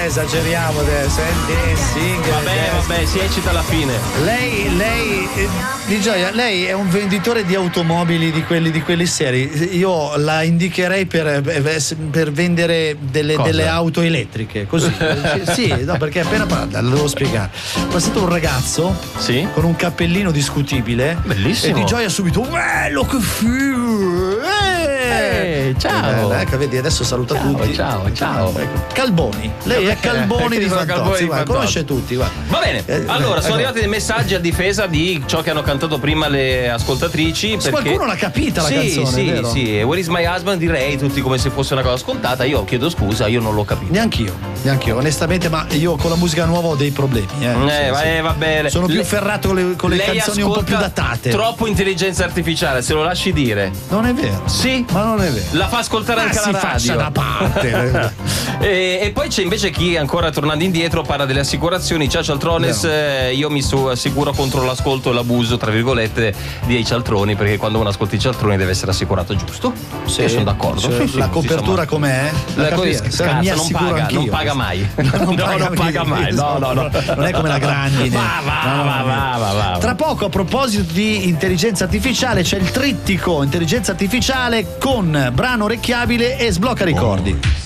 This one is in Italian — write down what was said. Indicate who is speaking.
Speaker 1: esageriamo adesso.
Speaker 2: Vabbè, si eccita alla fine.
Speaker 1: Lei Di Gioia, lei è un venditore di automobili di quelli seri. Io la indicherei per vendere delle auto elettriche, così. Sì, no, perché appena parla, lo devo spiegare. È passato un ragazzo con un cappellino discutibile.
Speaker 2: Bellissimo.
Speaker 1: E Di Gioia subito, bello, che figo!
Speaker 2: Ciao.
Speaker 1: Ecco, vedi, adesso saluta tutti.
Speaker 2: Ciao.
Speaker 1: Ecco. Calboni. Lei è Calboni di Fantozzi, conosce tutti. Va
Speaker 2: bene, allora sono arrivati dei messaggi a difesa di ciò che hanno cantato prima le ascoltatrici. Perché
Speaker 1: qualcuno l'ha capita la canzone, vero?
Speaker 2: Sì, Where is my husband? Direi tutti come se fosse una cosa scontata. Io chiedo scusa, io non l'ho capito.
Speaker 1: Neanch'io, onestamente, ma io con la musica nuova ho dei problemi.
Speaker 2: Va bene.
Speaker 1: Sono più ferrato con le canzoni un po' più datate.
Speaker 2: Troppo intelligenza artificiale, se lo lasci dire.
Speaker 1: Non è vero.
Speaker 2: Sì,
Speaker 1: ma non è vero.
Speaker 2: La fa ascoltare anche alla radio.
Speaker 1: Si faccia da parte.
Speaker 2: E poi c'è invece chi ancora tornando indietro parla delle assicurazioni. Ciao Cialtrones, io mi assicuro contro l'ascolto e l'abuso tra virgolette dei cialtroni, perché quando uno ascolta i cialtroni deve essere assicurato, giusto?
Speaker 1: Sì,
Speaker 2: sono d'accordo.
Speaker 1: La copertura com'è?
Speaker 2: Scarsa, non paga mai. Non paga mai. No.
Speaker 1: Non è come la grandine.
Speaker 2: Va.
Speaker 1: Tra poco, a proposito di intelligenza artificiale, c'è il trittico intelligenza artificiale con brano orecchiabile e sblocca ricordi.